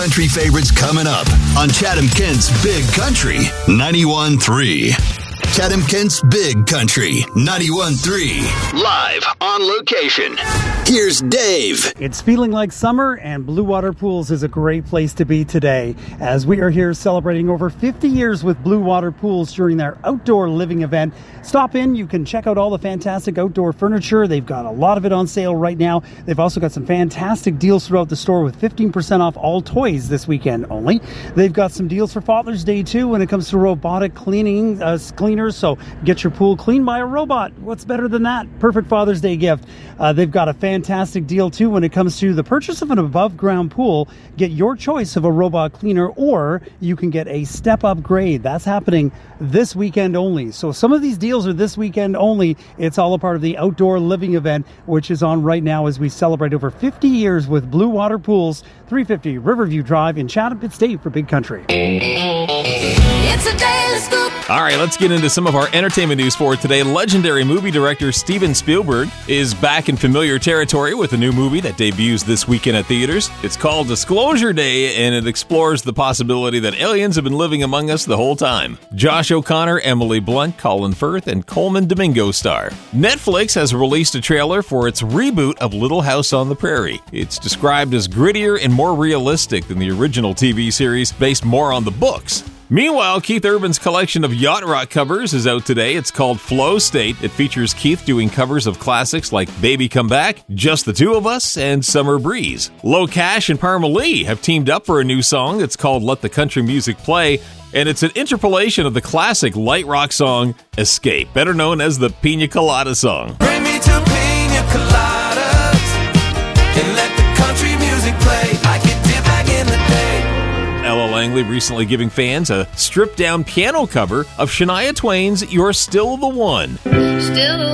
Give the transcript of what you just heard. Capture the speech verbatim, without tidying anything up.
Country favorites coming up on Chatham Kent's Big Country ninety-one point three. Chatham Kent's Big Country ninety-one point three. Live on location. Here's Dave. It's feeling like summer, and Blue Water Pools is a great place to be today, as we are here celebrating over fifty years with Blue Water Pools during their outdoor living event. Stop in. You can check out all the fantastic outdoor furniture. They've got a lot of it on sale right now. They've also got some fantastic deals throughout the store with fifteen percent off all toys this weekend only. They've got some deals for Father's Day too when it comes to robotic cleaning uh, cleaners. So get your pool cleaned by a robot. What's better than that? Perfect Father's Day gift. Uh, they've got a fantastic deal too when it comes to the purchase of an above ground pool. Get your choice of a robot cleaner, or you can get a step upgrade. That's happening this weekend only. So some of these deals are this weekend only. It's all a part of the outdoor living event, which is on right now as we celebrate over fifty years with Blue Water Pools, three fifty Riverview Drive in Chatham Pit State for Big Country. It's a daily scoop. All right, let's get into some of our entertainment news for today. Legendary movie director Steven Spielberg is back in familiar territory with a new movie that debuts this weekend at theaters. It's called Disclosure Day, and it explores the possibility that aliens have been living among us the whole time. Josh O'Connor, Emily Blunt, Colin Firth, and Coleman Domingo star. Netflix has released a trailer for its reboot of Little House on the Prairie. It's described as grittier and more realistic than the original T V series, based more on the books. Meanwhile, Keith Urban's collection of yacht rock covers is out today. It's called Flow State. It features Keith doing covers of classics like Baby Come Back, Just the Two of Us, and Summer Breeze. Lo Cash and Parma Lee have teamed up for a new song that's called Let the Country Music Play, and it's an interpolation of the classic light rock song Escape, better known as the Pina Colada song. Bring me to Pina Coladas and let the country music play. I can dip back in the day. Ella Langley recently giving fans a stripped-down piano cover of Shania Twain's You're Still the One. Still